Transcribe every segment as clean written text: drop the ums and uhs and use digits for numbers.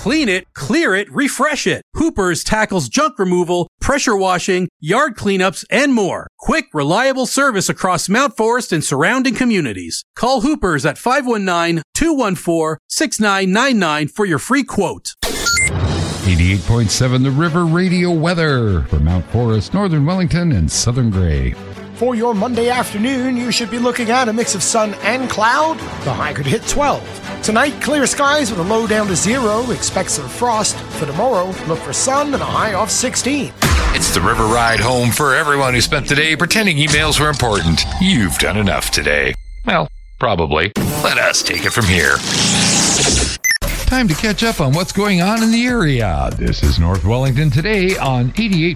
Clean it, clear it, refresh it. Hoopers tackles junk removal, pressure washing, yard cleanups, and more. Quick, reliable service across Mount Forest and surrounding communities. Call Hoopers at 519-214-6999 for your free quote. 88.7 The River Radio weather for Mount Forest, Northern Wellington, and Southern Grey. For your Monday afternoon, you should be looking at a mix of sun and cloud. The high could hit 12. Tonight, clear skies with a low down to 0. Expect some frost. For tomorrow, look for sun and a high of 16. It's the River Ride home for everyone who spent the day pretending emails were important. You've done enough today. Well, probably. Let us take it from here. Time to catch up on what's going on in the area. This is North Wellington today on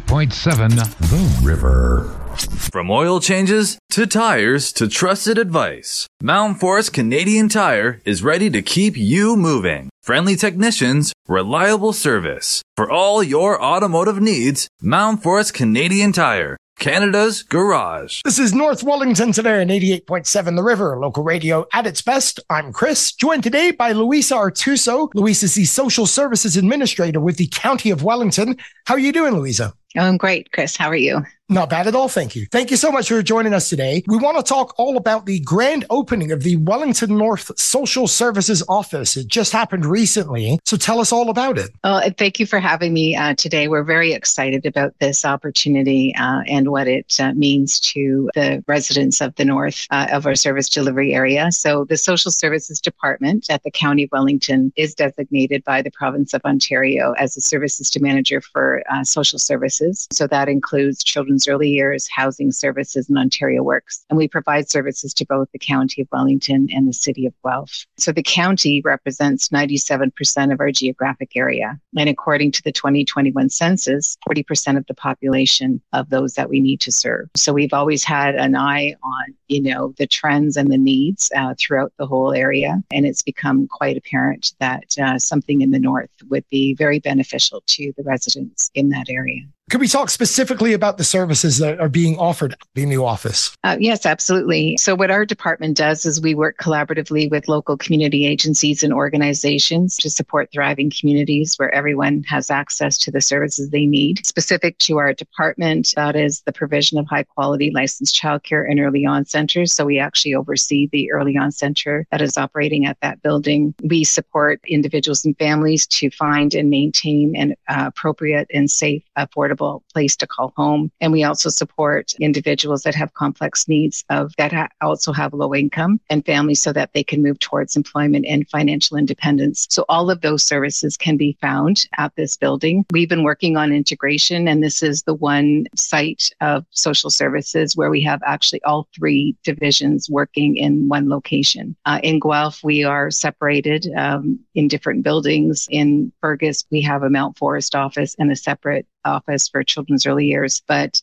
88.7 The River. From oil changes to tires to trusted advice, Mount Forest Canadian Tire is ready to keep you moving. Friendly technicians, reliable service. For all your automotive needs, Mount Forest Canadian Tire, Canada's garage. This is North Wellington today on 88.7 The River, local radio at its best. I'm Chris, joined today by Luisa Artuso. Luisa is the Social Services Administrator with the County of Wellington. How are you doing, Luisa? Oh, I'm great, Chris. How are you? Not bad at all, thank you. Thank you so much for joining us today. We want to talk all about the grand opening of the Wellington North Social Services Office. It just happened recently, so tell us all about it. Oh, thank you for having me today. We're very excited about this opportunity and what it means to the residents of the north of our service delivery area. So the Social Services Department at the County of Wellington is designated by the Province of Ontario as the Services Manager for Social Services. So that includes children's early years, housing services, and Ontario Works. And we provide services to both the County of Wellington and the City of Guelph. So the county represents 97% of our geographic area. And according to the 2021 census, 40% of the population of those that we need to serve. So we've always had an eye on, the trends and the needs throughout the whole area. And it's become quite apparent that something in the north would be very beneficial to the residents in that area. Could we talk specifically about the services that are being offered at the new office? Yes, absolutely. So what our department does is we work collaboratively with local community agencies and organizations to support thriving communities where everyone has access to the services they need. Specific to our department, that is the provision of high quality licensed childcare and early on centers. So we actually oversee the early on center that is operating at that building. We support individuals and families to find and maintain an appropriate and safe, affordable place to call home. And we also support individuals that have complex needs that also have low income and families so that they can move towards employment and financial independence. So all of those services can be found at this building. We've been working on integration, and this is the one site of social services where we have actually all three divisions working in one location. In Guelph, we are separated in different buildings. In Fergus, we have a Mount Forest office and a separate office for children's early years. But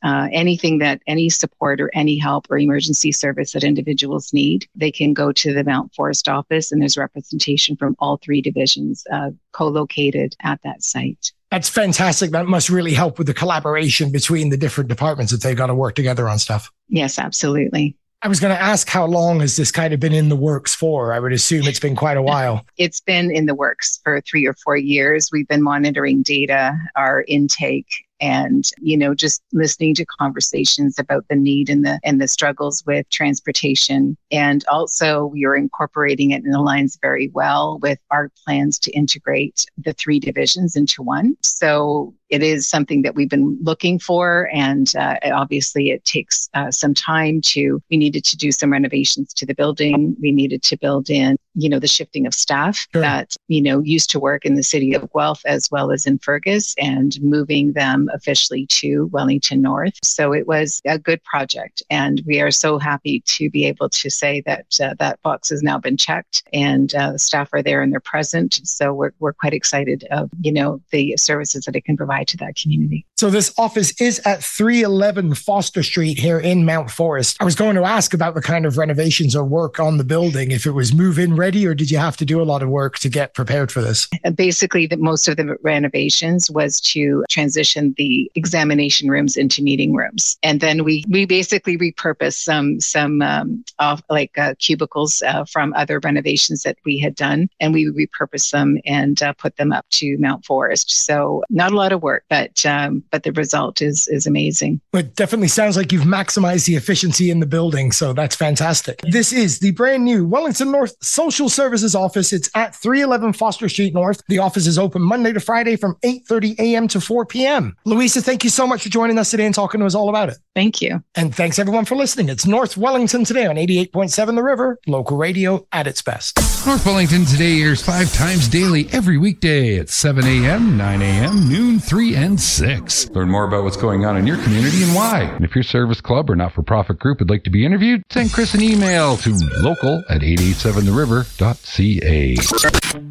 any support or any help or emergency service that individuals need, they can go to the Mount Forest office, and there's representation from all three divisions co-located at that site. That's fantastic. That must really help with the collaboration between the different departments that they've got to work together on stuff. Yes, absolutely. I was going to ask, how long has this kind of been in the works for? I would assume it's been quite a while. It's been in the works for 3 or 4 years. We've been monitoring data, our intake, and, just listening to conversations about the need and the struggles with transportation. And also we are incorporating it and aligns very well with our plans to integrate the three divisions into one. So it is something that we've been looking for. And obviously it takes some time we needed to do some renovations to the building. We needed to build in, the shifting of staff that, used to work in the city of Guelph as well as in Fergus, and moving them officially to Wellington North. So it was a good project. And we are so happy to be able to say that that box has now been checked, and the staff are there and they're present. So we're quite excited of, the services that it can provide to that community. So this office is at 311 Foster Street here in Mount Forest. I was going to ask about the kind of renovations or work on the building, if it was move-in ready, or did you have to do a lot of work to get prepared for this? Basically, most of the renovations was to transition the examination rooms into meeting rooms. And then we basically repurposed some cubicles from other renovations that we had done. And we repurposed them and put them up to Mount Forest. So not a lot of work, but the result is amazing. It definitely sounds like you've maximized the efficiency in the building. So that's fantastic. This is the brand new Wellington North Social Services Office. It's at 311 Foster Street North. The office is open Monday to Friday from 8:30 a.m. to 4 p.m. Louisa, thank you so much for joining us today and talking to us all about it. Thank you. And thanks everyone for listening. It's North Wellington Today on 88.7 The River, local radio at its best. North Wellington Today airs 5 times daily every weekday at 7 a.m., 9 a.m., noon, 3, and 6. Learn more about what's going on in your community and why. And if your service club or not-for-profit group would like to be interviewed, send Chris an email to local@887theriver.ca.